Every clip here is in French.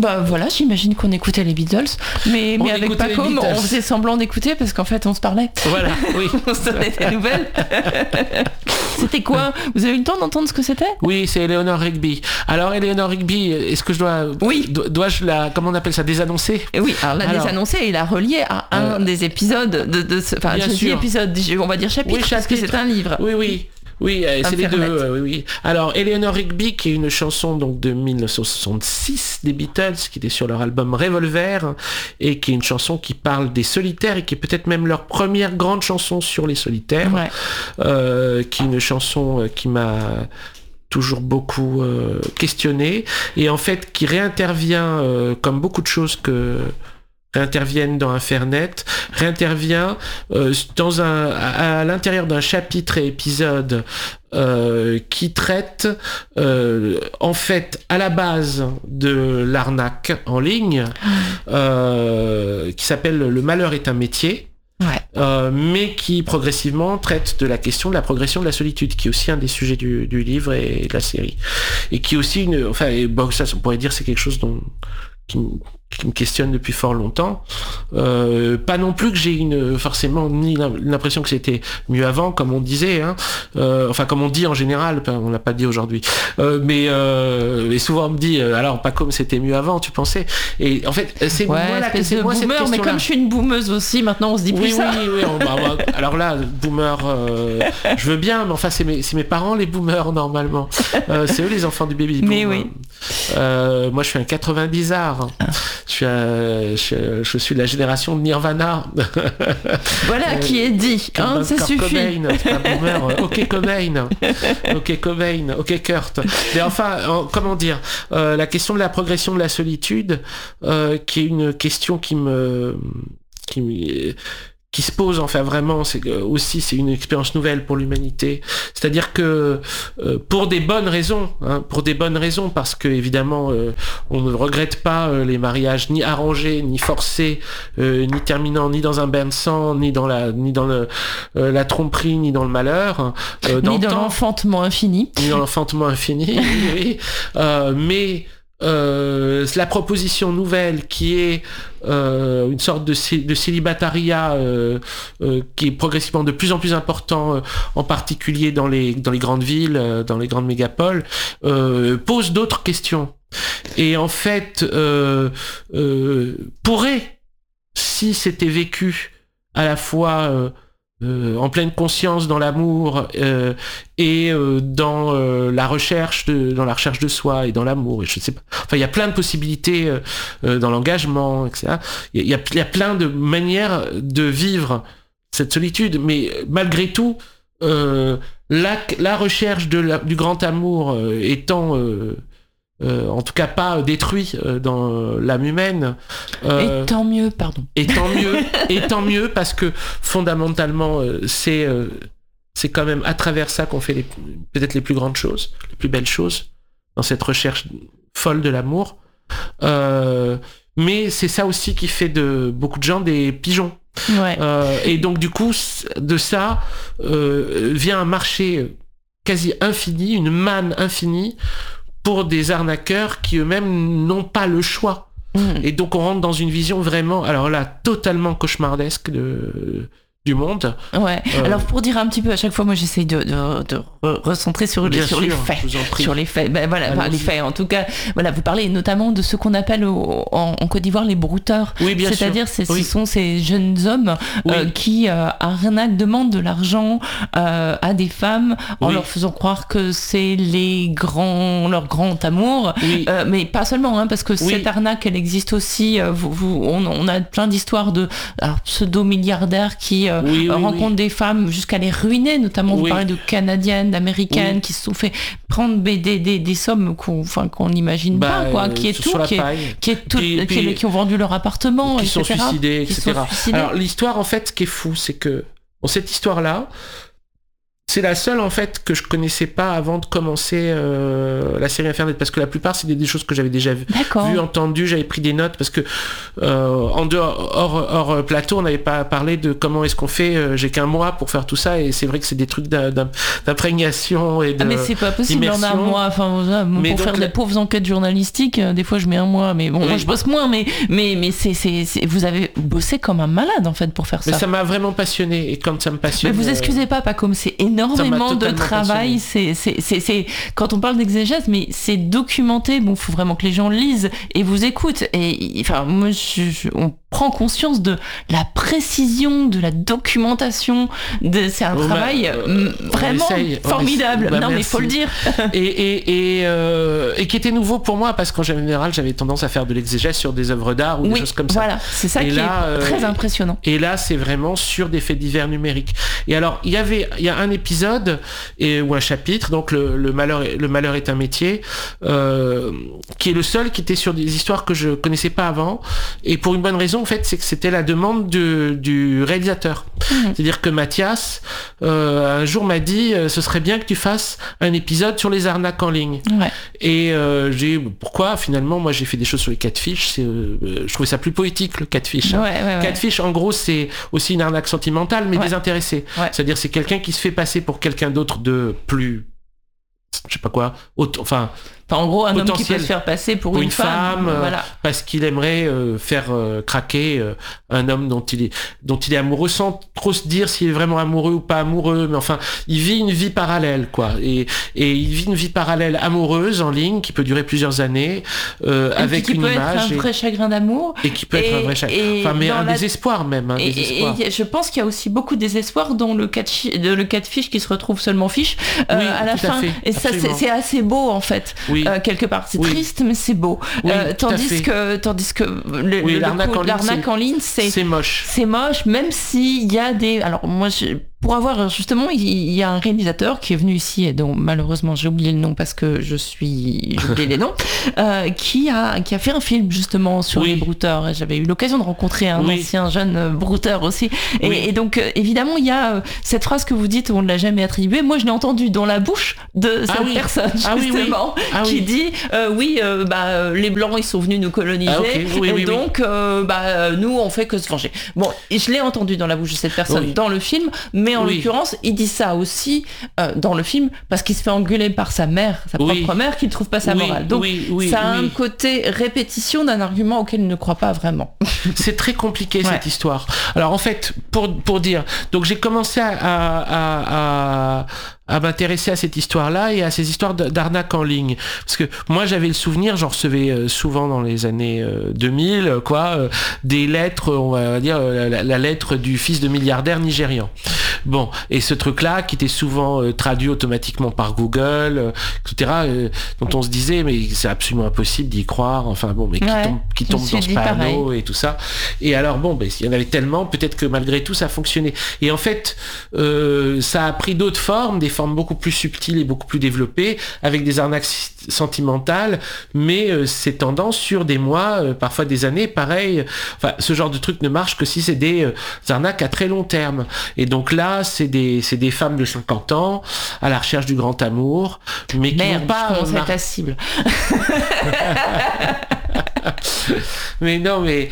Bah voilà, j'imagine qu'on écoutait les Beatles, mais avec Paco, on faisait semblant d'écouter parce qu'en fait on se parlait. Voilà, oui. On se donnait des nouvelles. C'était quoi ? Vous avez eu le temps d'entendre ce que c'était ? Oui, c'est Eleanor Rigby. Alors Eleanor Rigby, est-ce que je dois-je la, comment on appelle ça, désannoncer ? Oui, alors la désannoncer et la relier à un des épisodes enfin je dis épisode, on va dire chapitre, parce que c'est un livre. Oui, c'est les deux. Oui. Alors, Eleanor Rigby, qui est une chanson donc de 1966 des Beatles, qui était sur leur album Revolver, et qui est une chanson qui parle des solitaires et qui est peut-être même leur première grande chanson sur les solitaires, qui est une chanson qui m'a toujours beaucoup questionné, et en fait qui réintervient comme beaucoup de choses que réinterviennent dans Infernet, réintervient à l'intérieur d'un chapitre et épisode qui traite en fait à la base de l'arnaque en ligne, qui s'appelle Le malheur est un métier. Mais qui progressivement traite de la question de la progression de la solitude, qui est aussi un des sujets du livre et de la série, et qui est aussi ça on pourrait dire c'est quelque chose qui me questionne depuis fort longtemps. Pas non plus que j'ai forcément ni l'impression que c'était mieux avant, comme on disait, comme on dit en général, on l'a pas dit aujourd'hui, mais souvent on me dit alors pas comme c'était mieux avant, tu pensais, et en fait c'est moi cette question-là. Mais comme je suis une boomeuse aussi, maintenant on se dit plus ça. Oui, alors là boomer, je veux bien, mais enfin c'est mes parents les boomers normalement, c'est eux les enfants du baby boom. Mais oui. Moi je suis un 90ard. Je suis de la génération de Nirvana. Voilà qui est dit, ça suffit. Cobain, c'est pas boomer. Ok Cobain, ok Kurt. Mais enfin, comment dire, la question de la progression de la solitude, qui est une question qui se pose, enfin vraiment, c'est une expérience nouvelle pour l'humanité. C'est-à-dire que pour des bonnes raisons, parce que évidemment on ne regrette pas les mariages ni arrangés, ni forcés, ni terminant ni dans un bain de sang, ni dans la tromperie, ni dans le malheur, ni dans l'enfantement infini. Oui. Mais la proposition nouvelle qui est une sorte de célibatariat qui est progressivement de plus en plus important, en particulier dans les grandes villes, dans les grandes mégapoles, pose d'autres questions. Et en fait, pourrait, si c'était vécu à la fois en pleine conscience dans l'amour et dans la recherche de soi et dans l'amour, et je sais pas, enfin il y a plein de possibilités dans l'engagement, etc. Il y a plein de manières de vivre cette solitude, mais malgré tout la recherche du grand amour étant en tout cas pas détruit dans l'âme humaine. Et tant mieux, pardon. Et tant mieux parce que fondamentalement c'est quand même à travers ça qu'on fait peut-être les plus grandes choses, les plus belles choses dans cette recherche folle de l'amour. Mais c'est ça aussi qui fait de beaucoup de gens des pigeons. Ouais. Et donc du coup de ça vient un marché quasi infini, une manne infinie pour des arnaqueurs qui eux-mêmes n'ont pas le choix. Et donc on rentre dans une vision vraiment, alors là, totalement cauchemardesque du monde. Ouais. Alors pour dire un petit peu, à chaque fois, moi j'essaye de recentrer sur les faits. Sur les faits. Ben voilà, les faits. En tout cas, voilà, vous parlez notamment de ce qu'on appelle en Côte d'Ivoire les brouteurs. Oui, bien C'est-à-dire, sûr. Ce sont ces jeunes hommes qui arnaquent, demandent de l'argent à des femmes en leur faisant croire que c'est leur grand amour. Oui. Mais pas seulement, parce que cette arnaque, elle existe aussi. On a plein d'histoires de pseudo-milliardaires qui rencontrent des femmes jusqu'à les ruiner, notamment vous parlez de Canadiennes, d'Américaines qui se sont fait prendre des sommes qu'on n'imagine pas, qui ont vendu leur appartement, qui etc. sont suicidés, etc. Alors l'histoire en fait, ce qui est fou, c'est que cette histoire-là, C'est la seule en fait que je connaissais pas avant de commencer la série Infernet, parce que la plupart c'est des choses que j'avais déjà vues, entendues, j'avais pris des notes parce que en dehors hors plateau on n'avait pas parlé de comment est-ce qu'on fait. J'ai qu'un mois pour faire tout ça et c'est vrai que c'est des trucs d'imprégnation et de. mais c'est pas possible en un mois. Enfin, pour faire des pauvres enquêtes journalistiques, des fois je mets un mois, mais bon, moi je bosse moins, mais c'est vous avez bossé comme un malade en fait pour faire ça. Mais ça m'a vraiment passionné et quand ça me passionne. Mais vous excusez pas, comme c'est énormément de travail, c'est quand on parle d'exégèse, mais c'est documenté. Bon, faut vraiment que les gens lisent et vous écoutent. Et enfin, moi, on prend conscience de la précision, de la documentation. C'est un travail vraiment formidable. Non, mais il faut le dire. et qui était nouveau pour moi parce qu'en général, j'avais tendance à faire de l'exégèse sur des œuvres d'art ou des choses comme ça. Voilà, c'est ça qui est très impressionnant. Et là, c'est vraiment sur des faits divers numériques. Et alors, il y a un épisode ou un chapitre, donc le malheur est un métier, qui est le seul qui était sur des histoires que je connaissais pas avant, et pour une bonne raison en fait, c'est que c'était la demande du réalisateur. C'est-à-dire que Mathias un jour m'a dit ce serait bien que tu fasses un épisode sur les arnaques en ligne. Et j'ai pourquoi finalement moi j'ai fait des choses sur les catfish, je trouvais ça plus poétique le catfish. Catfish en gros c'est aussi une arnaque sentimentale mais désintéressée. C'est-à-dire c'est quelqu'un qui se fait passer pour quelqu'un d'autre de plus, je sais pas quoi, en gros, un homme qui peut se faire passer pour une femme parce qu'il aimerait faire craquer un homme dont il est amoureux sans trop se dire s'il est vraiment amoureux ou pas amoureux, mais enfin, il vit une vie parallèle, quoi. Et il vit une vie parallèle amoureuse en ligne qui peut durer plusieurs années avec une image. Qui peut être un vrai chagrin d'amour. Et qui peut être un vrai chagrin. Mais un désespoir même. Et je pense qu'il y a aussi beaucoup de désespoir dans le catfish qui se retrouve seulement fiche à la fin. Et ça, c'est assez beau en fait. Quelque part c'est triste mais c'est beau, tandis que l'arnaque en ligne c'est moche, même s'il y a des, alors moi pour avoir justement, il y a un réalisateur qui est venu ici et dont malheureusement j'ai oublié le nom parce que j'ai oublié les noms, qui a fait un film justement sur les brouteurs. Et j'avais eu l'occasion de rencontrer un ancien jeune brouteur aussi. Et donc évidemment il y a cette phrase que vous dites, on ne l'a jamais attribuée. Moi je l'ai entendue dans la bouche de cette personne justement qui dit les blancs ils sont venus nous coloniser donc nous on fait que se venger. Bon, et je l'ai entendu dans la bouche de cette personne dans le film, mais en l'occurrence, il dit ça aussi dans le film parce qu'il se fait engueuler par sa propre mère, qui ne trouve pas sa morale. Donc ça a un côté répétition d'un argument auquel il ne croit pas vraiment. C'est très compliqué cette histoire. Alors en fait, pour dire, donc j'ai commencé à m'intéresser à cette histoire-là et à ces histoires d'arnaque en ligne. Parce que moi, j'avais le souvenir, j'en recevais souvent dans les années 2000, des lettres, on va dire, la lettre du fils de milliardaire nigérian. Bon, et ce truc-là, qui était souvent traduit automatiquement par Google, etc., dont on se disait, mais c'est absolument impossible d'y croire, enfin bon, mais qui tombe dans ce panneau et tout ça. Et alors, bon, il y en avait tellement, peut-être que malgré tout, ça fonctionnait. Et en fait, ça a pris d'autres formes, des formes beaucoup plus subtiles et beaucoup plus développées, avec des arnaques sentimentales, mais c'est tendance sur des mois, parfois des années, pareil. Enfin, ce genre de truc ne marche que si c'est des arnaques à très long terme. Et donc là, c'est des femmes de 50 ans, à la recherche du grand amour, mais qui n'ont pas... je commence à être la cible. Mais non, mais...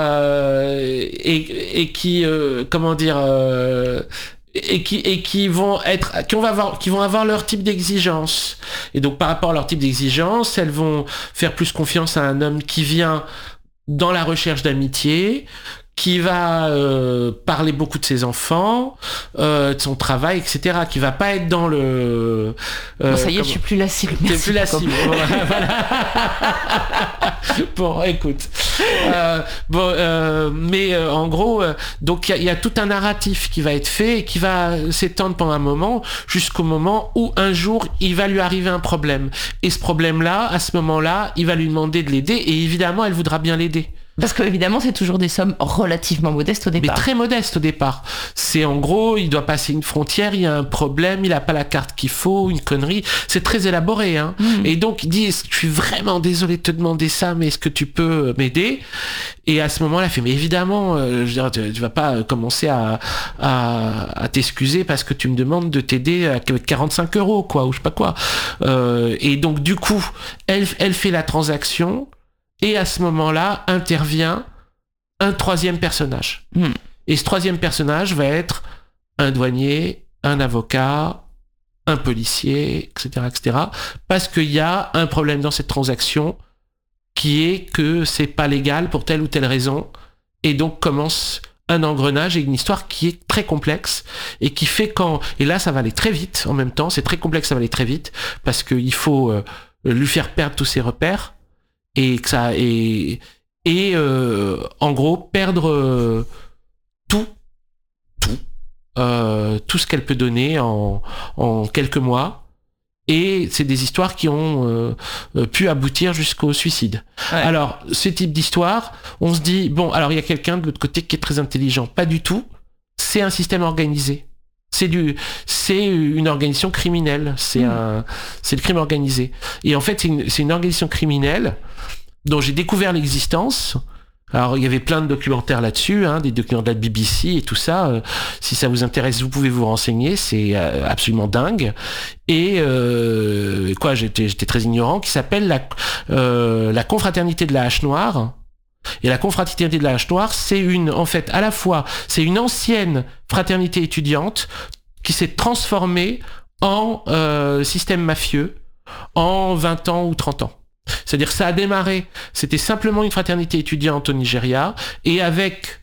et qui... comment dire... et qui vont avoir leur type d'exigence. Et donc par rapport à leur type d'exigence, elles vont faire plus confiance à un homme qui vient dans la recherche d'amitié, qui va parler beaucoup de ses enfants, de son travail, etc., qui va pas être dans le... ça y est, je suis plus la cible. T'es plus la cible. Voilà. Bon, écoute. Mais en gros, donc il y a tout un narratif qui va être fait et qui va s'étendre pendant un moment, jusqu'au moment où un jour, il va lui arriver un problème. Et ce problème-là, à ce moment-là, il va lui demander de l'aider et évidemment, elle voudra bien l'aider. Parce que évidemment, c'est toujours des sommes relativement modestes au départ. Mais très modestes au départ. C'est en gros, il doit passer une frontière, il y a un problème, il n'a pas la carte qu'il faut, une connerie. C'est très élaboré. Hein. Et donc, il dit, je suis vraiment désolé de te demander ça, mais est-ce que tu peux m'aider ? Et à ce moment-là, il fait, mais évidemment, je veux dire, tu vas pas commencer à t'excuser parce que tu me demandes de t'aider avec 45 €, quoi, ou je sais pas quoi. Et donc, du coup, elle fait la transaction, et à ce moment-là, intervient un troisième personnage. Et ce troisième personnage va être un douanier, un avocat, un policier, etc., parce qu'il y a un problème dans cette transaction qui est que c'est pas légal pour telle ou telle raison, et donc commence un engrenage et une histoire qui est très complexe et qui fait et là ça va aller très vite en même temps, c'est très complexe, ça va aller très vite parce qu'il faut lui faire perdre tous ses repères et que ça en gros perdre tout ce qu'elle peut donner en quelques mois. Et c'est des histoires qui ont pu aboutir jusqu'au suicide. Ouais. Alors, ce type d'histoire, on se dit, bon, alors il y a quelqu'un de l'autre côté qui est très intelligent. Pas du tout. C'est un système organisé. C'est une organisation criminelle. C'est le crime organisé. Et en fait, c'est une organisation criminelle dont j'ai découvert l'existence. Alors, il y avait plein de documentaires là-dessus, hein, des documentaires de la BBC et tout ça. Si ça vous intéresse, vous pouvez vous renseigner. C'est absolument dingue. Et j'étais très ignorant, qui s'appelle la Confraternité de la Hache Noire. Et la Confraternité de la Hache Noire, c'est une ancienne fraternité étudiante qui s'est transformée en système mafieux en 20 ans ou 30 ans. C'est-à-dire ça a démarré, c'était simplement une fraternité étudiante au Nigeria, et avec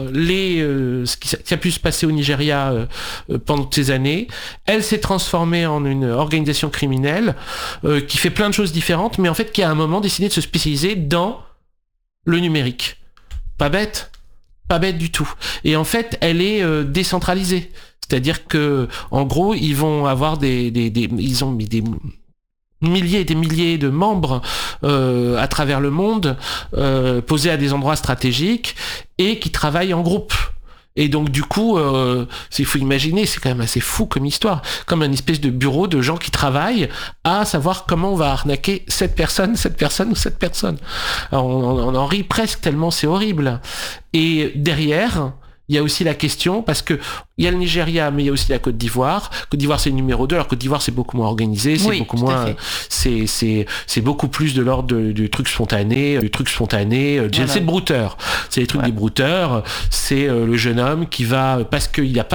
ce qui a pu se passer au Nigeria pendant ces années, elle s'est transformée en une organisation criminelle qui fait plein de choses différentes, mais en fait qui a à un moment décidé de se spécialiser dans le numérique. Pas bête du tout. Et en fait, elle est décentralisée. C'est-à-dire que, en gros, ils vont avoir ils ont mis des milliers et des milliers de membres à travers le monde, posés à des endroits stratégiques et qui travaillent en groupe. Et donc du coup, il faut imaginer, c'est quand même assez fou comme histoire, comme un espèce de bureau de gens qui travaillent à savoir comment on va arnaquer cette personne ou cette personne. Alors, on en rit presque tellement c'est horrible. Et derrière, il y a aussi la question, parce que il y a le Nigeria, mais il y a aussi la Côte d'Ivoire. Côte d'Ivoire, c'est le numéro 2. Alors Côte d'Ivoire, c'est beaucoup moins organisé, c'est beaucoup moins, c'est beaucoup plus de l'ordre du truc spontané, voilà. C'est le brouteur. C'est les trucs des brouteurs. C'est le jeune homme qui va, parce qu'il n'y a pas